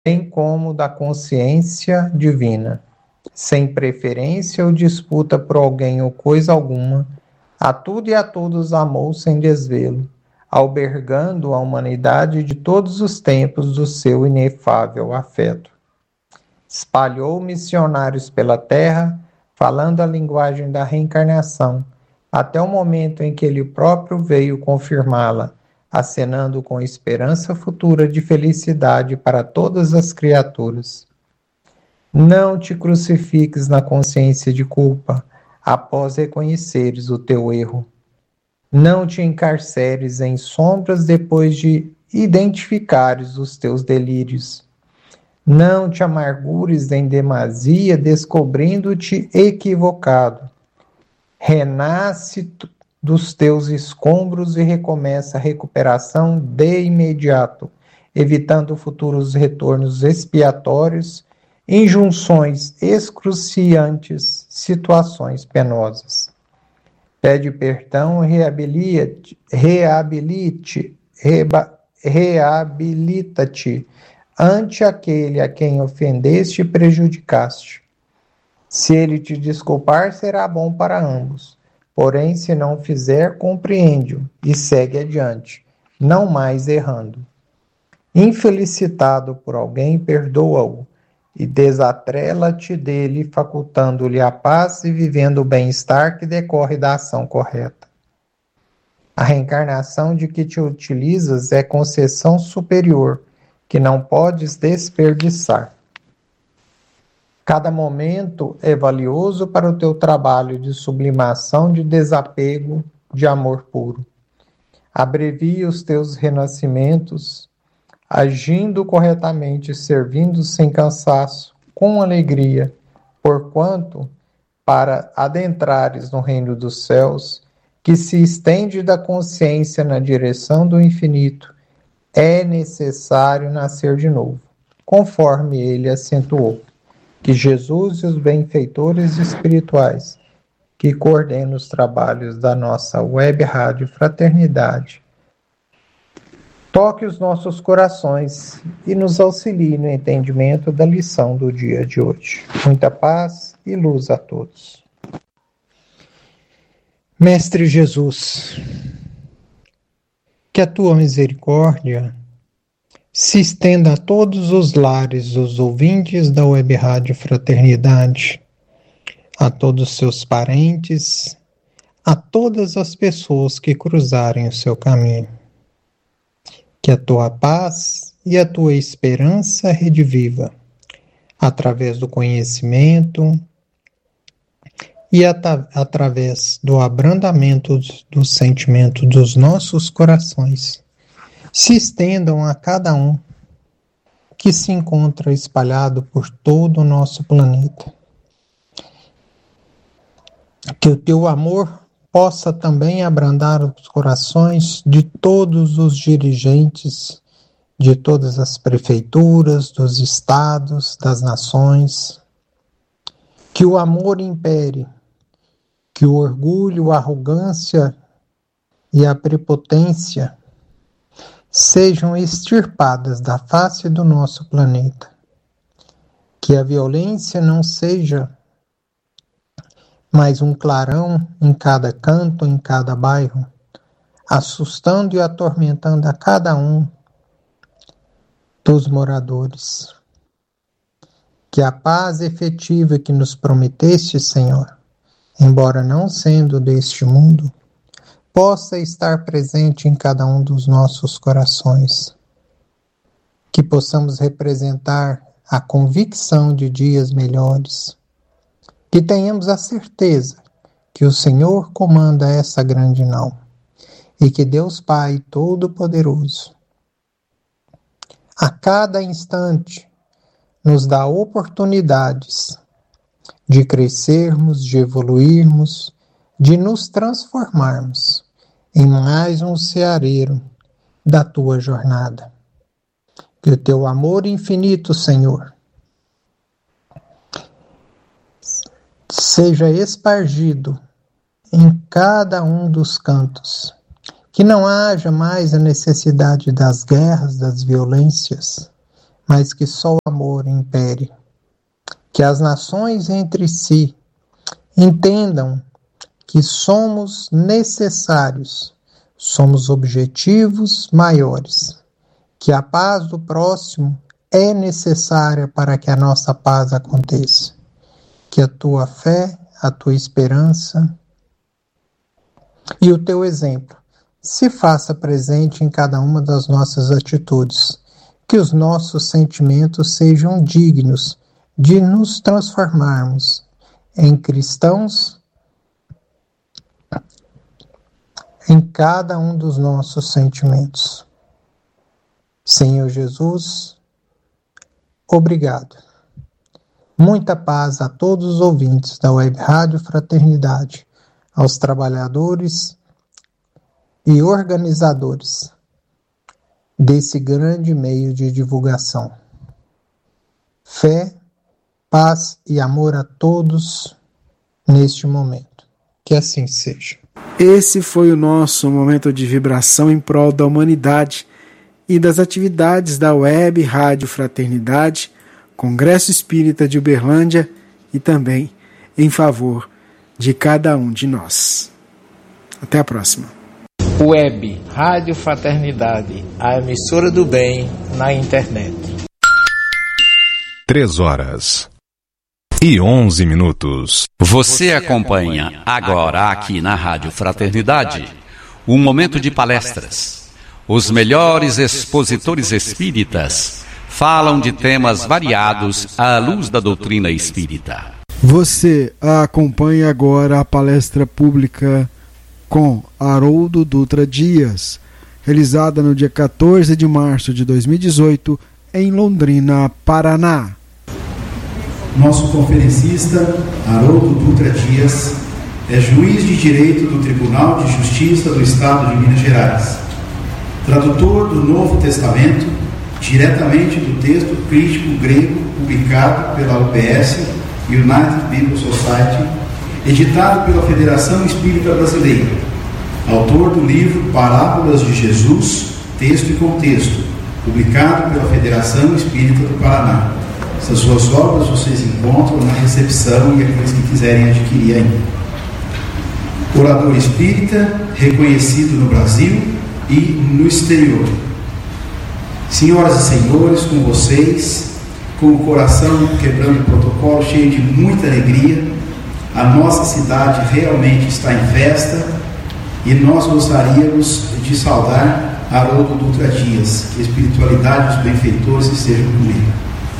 bem como da consciência divina, sem preferência ou disputa por alguém ou coisa alguma, a tudo e a todos amou sem desvelo, albergando a humanidade de todos os tempos do seu inefável afeto. Espalhou missionários pela terra, falando a linguagem da reencarnação, até o momento em que ele próprio veio confirmá-la, acenando com esperança futura de felicidade para todas as criaturas. Não te crucifiques na consciência de culpa, após reconheceres o teu erro. Não te encarceres em sombras depois de identificares os teus delírios. Não te amargures em demasia, descobrindo-te equivocado. Renasce dos teus escombros e recomeça a recuperação de imediato, evitando futuros retornos expiatórios, injunções excruciantes, situações penosas. Pede perdão e reabilita-te ante aquele a quem ofendeste e prejudicaste. Se ele te desculpar, será bom para ambos. Porém, se não fizer, compreende-o e segue adiante, não mais errando. Infelicitado por alguém, perdoa-o e desatrela-te dele, facultando-lhe a paz e vivendo o bem-estar que decorre da ação correta. A reencarnação de que te utilizas é concessão superior, que não podes desperdiçar. Cada momento é valioso para o teu trabalho de sublimação, de desapego, de amor puro. Abrevia os teus renascimentos, agindo corretamente, servindo sem cansaço, com alegria, porquanto, para adentrares no reino dos céus, que se estende da consciência na direção do infinito, é necessário nascer de novo, conforme ele acentuou. Que Jesus e os benfeitores espirituais que coordenam os trabalhos da nossa web rádio Fraternidade toque os nossos corações e nos auxilie no entendimento da lição do dia de hoje. Muita paz e luz a todos. Mestre Jesus, que a tua misericórdia se estenda a todos os lares dos ouvintes da Web Rádio Fraternidade, a todos seus parentes, a todas as pessoas que cruzarem o seu caminho. Que a tua paz e a tua esperança rediviva, através do conhecimento e através do abrandamento do sentimento dos nossos corações, se estendam a cada um que se encontra espalhado por todo o nosso planeta. Que o teu amor possa também abrandar os corações de todos os dirigentes, de todas as prefeituras, dos estados, das nações. Que o amor impere, que o orgulho, a arrogância e a prepotência sejam extirpadas da face do nosso planeta. Que a violência não seja mais um clarão em cada canto, em cada bairro, assustando e atormentando a cada um dos moradores. Que a paz efetiva que nos prometeste, Senhor, embora não sendo deste mundo, possa estar presente em cada um dos nossos corações. Que possamos representar a convicção de dias melhores. Que tenhamos a certeza que o Senhor comanda essa grande nau. E que Deus Pai Todo-Poderoso, a cada instante, nos dá oportunidades de crescermos, de evoluirmos, de nos transformarmos em mais um ceareiro da tua jornada. Que o teu amor infinito, Senhor, seja espargido em cada um dos cantos. Que não haja mais a necessidade das guerras, das violências, mas que só o amor impere. Que as nações entre si entendam que somos necessários, somos objetivos maiores, que a paz do próximo é necessária para que a nossa paz aconteça. Que a tua fé, a tua esperança e o teu exemplo se faça presente em cada uma das nossas atitudes. Que os nossos sentimentos sejam dignos de nos transformarmos em cristãos em cada um dos nossos sentimentos. Senhor Jesus, obrigado. Muita paz a todos os ouvintes da Web Rádio Fraternidade, aos trabalhadores e organizadores desse grande meio de divulgação. Fé, paz e amor a todos neste momento. Que assim seja. Esse foi o nosso momento de vibração em prol da humanidade e das atividades da Web Rádio Fraternidade, Congresso Espírita de Uberlândia e também em favor de cada um de nós. Até a próxima. Web Rádio Fraternidade, a emissora do bem na internet. 3h11. Você acompanha agora aqui na Rádio Fraternidade um momento de palestras. Os melhores expositores espíritas falam de temas variados à luz da doutrina espírita. Você acompanha agora a palestra pública com Haroldo Dutra Dias, realizada no dia 14 de março de 2018 em Londrina, Paraná. Nosso conferencista, Haroldo Dutra Dias, é juiz de Direito do Tribunal de Justiça do Estado de Minas Gerais, tradutor do Novo Testamento, diretamente do texto crítico grego publicado pela UBS, United Bible Society, editado pela Federação Espírita Brasileira, autor do livro Parábolas de Jesus, Texto e Contexto, publicado pela Federação Espírita do Paraná. Essas suas obras vocês encontram na recepção e aqueles que quiserem adquirir ainda. Orador espírita, reconhecido no Brasil e no exterior. Senhoras e senhores, com vocês, com o coração quebrando o protocolo, cheio de muita alegria, a nossa cidade realmente está em festa e nós gostaríamos de saudar Haroldo Dutra Dias. Que a espiritualidade e os benfeitores estejam comigo.